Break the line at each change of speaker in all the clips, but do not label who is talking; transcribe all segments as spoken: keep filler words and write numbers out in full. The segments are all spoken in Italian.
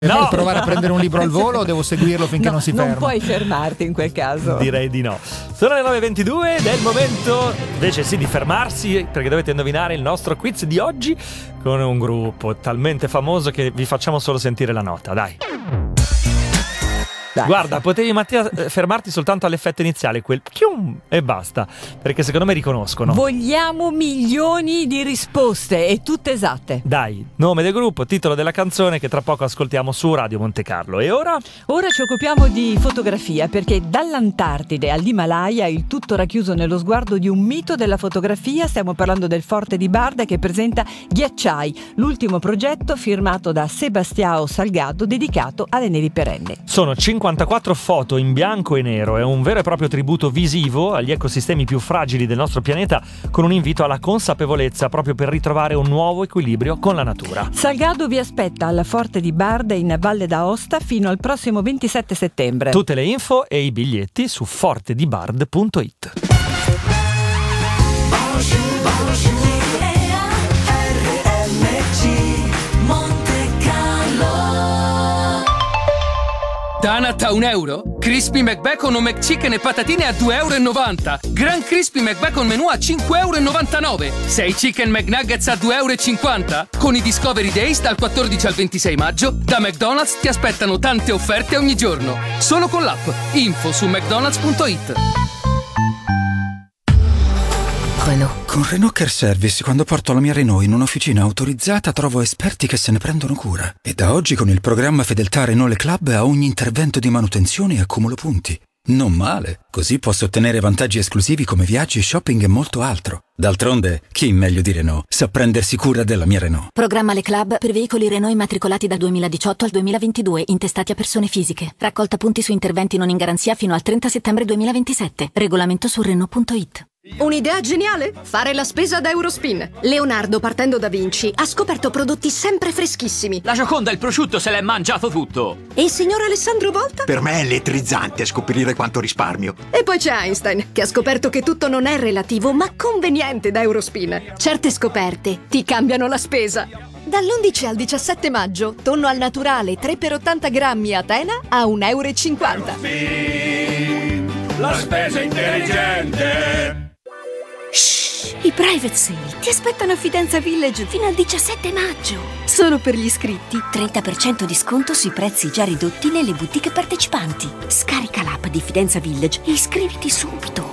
No.
Devo provare a prendere un libro al volo o devo seguirlo finché
no,
non si ferma?
Non puoi fermarti in quel caso.
Direi di no. Sono le nove e ventidue ed è il momento invece sì di fermarsi, perché dovete indovinare il nostro quiz di oggi con un gruppo talmente famoso che vi facciamo solo sentire la nota, dai.
Dai.
Guarda, potevi Mattia fermarti soltanto all'effetto iniziale, quel chium e basta, perché secondo me riconoscono.
Vogliamo milioni di risposte e tutte esatte.
Dai, nome del gruppo, titolo della canzone che tra poco ascoltiamo su Radio Monte Carlo. E ora?
Ora ci occupiamo di fotografia, perché dall'Antartide all'Himalaya il tutto racchiuso nello sguardo di un mito della fotografia. Stiamo parlando del Forte di Barda che presenta Ghiacciai, l'ultimo progetto firmato da Sebastião Salgado dedicato alle nevi perenni.
Sono cinquantaquattro foto in bianco e nero, è un vero e proprio tributo visivo agli ecosistemi più fragili del nostro pianeta, con un invito alla consapevolezza proprio per ritrovare un nuovo equilibrio con la natura.
Salgado vi aspetta alla Forte di Barda in Valle d'Aosta fino al prossimo ventisette settembre.
Tutte le info e i biglietti su forte di bard punto it.
Donut a un euro? Crispy McBacon o McChicken e patatine a due e novanta euro. Gran Crispy McBacon menù a cinque e novantanove euro. sei Chicken McNuggets a due e cinquanta euro. Con i Discovery Days dal quattordici al ventisei maggio, da McDonald's ti aspettano tante offerte ogni giorno. Solo con l'app. Info su mcdonalds punto it.
Renault. Con Renault Care Service, quando porto la mia Renault in un'officina autorizzata, trovo esperti che se ne prendono cura. E da oggi con il programma Fedeltà Renault Le Club a ogni intervento di manutenzione accumulo punti. Non male, così posso ottenere vantaggi esclusivi come viaggi, shopping e molto altro. D'altronde, chi meglio di Renault sa prendersi cura della mia Renault.
Programma Le Club per veicoli Renault immatricolati dal duemiladiciotto al duemilaventidue, intestati a persone fisiche. Raccolta punti su interventi non in garanzia fino al trenta settembre duemilaventisette. Regolamento su Renault punto it.
Un'idea geniale? Fare la spesa da Eurospin. Leonardo, partendo da Vinci, ha scoperto prodotti sempre freschissimi.
La Gioconda, il prosciutto, se l'è mangiato tutto.
E il signor Alessandro Volta?
Per me è elettrizzante scoprire quanto risparmio.
E poi c'è Einstein, che ha scoperto che tutto non è relativo, ma conveniente da Eurospin. Certe scoperte ti cambiano la spesa. Dall'undici al diciassette maggio, tonno al naturale tre per ottanta grammi a Tena a un euro e cinquanta.
Eurospin, la spesa intelligente.
Shhh, i private sale ti aspettano a Fidenza Village fino al diciassette maggio. Solo per gli iscritti. trenta per cento di sconto sui prezzi già ridotti nelle boutique partecipanti. Scarica l'app di Fidenza Village e iscriviti subito.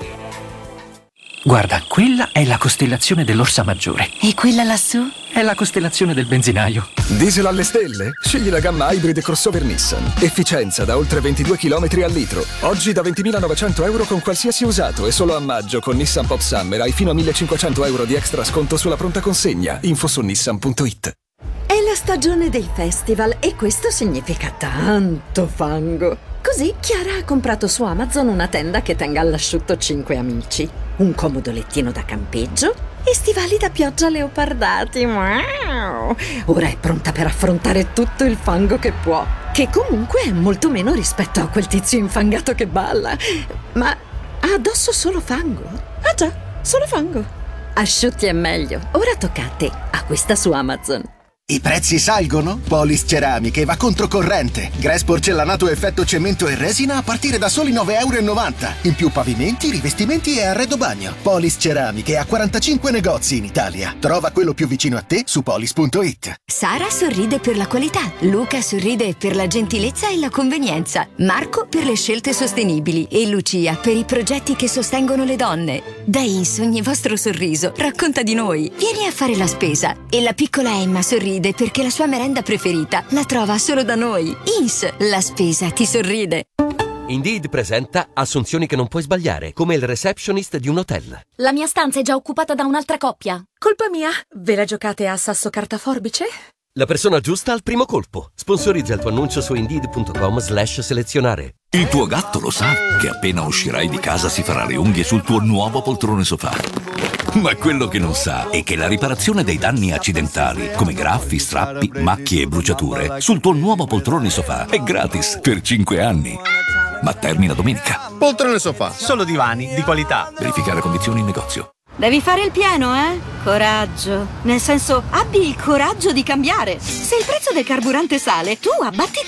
Guarda, quella è la costellazione dell'Orsa Maggiore.
E quella lassù?
È la costellazione del benzinaio.
Diesel alle stelle? Scegli la gamma Hybrid crossover Nissan. Efficienza da oltre ventidue chilometri al litro. Oggi da ventimilanovecento euro con qualsiasi usato e solo a maggio con Nissan Pop Summer hai fino a millecinquecento euro di extra sconto sulla pronta consegna. Info su nissan punto it.
È la stagione dei festival e questo significa tanto fango. Così Chiara ha comprato su Amazon una tenda che tenga all'asciutto cinque amici, un comodo lettino da campeggio e stivali da pioggia leopardati. Wow! Ora è pronta per affrontare tutto il fango che può, che comunque è molto meno rispetto a quel tizio infangato che balla. Ma ha addosso solo fango? Ah già, solo fango. Asciutti è meglio. Ora tocca a te. Acquista su Amazon.
I prezzi salgono? Polis Ceramiche va controcorrente. Grass porcellanato effetto cemento e resina a partire da soli nove e novanta euro. In più pavimenti, rivestimenti e arredo bagno. Polis Ceramiche ha quarantacinque negozi in Italia. Trova quello più vicino a te su polis punto it.
Sara sorride per la qualità, Luca sorride per la gentilezza e la convenienza, Marco per le scelte sostenibili e Lucia per i progetti che sostengono le donne. Da Ins ogni vostro sorriso racconta di noi. Vieni a fare la spesa. E la piccola Emma sorride perché la sua merenda preferita la trova solo da noi. Ins, la spesa ti sorride.
Indeed presenta assunzioni che non puoi sbagliare, come il receptionist di un hotel.
La mia stanza è già occupata da un'altra coppia.
Colpa mia? Ve la giocate a sasso carta forbice?
La persona giusta al primo colpo. Sponsorizza il tuo annuncio su indeed punto com slash selezionare.
Il tuo gatto lo sa che appena uscirai di casa si farà le unghie sul tuo nuovo poltrone sofà. Ma quello che non sa è che la riparazione dei danni accidentali, come graffi, strappi, macchie e bruciature, sul tuo nuovo poltrone sofà è gratis per cinque anni. Ma termina domenica.
Poltrone sofà, solo divani di qualità.
Verificare condizioni in negozio.
Devi fare il pieno, eh? Coraggio. Nel senso, abbi il coraggio di cambiare. Se il prezzo del carburante sale, tu abbatti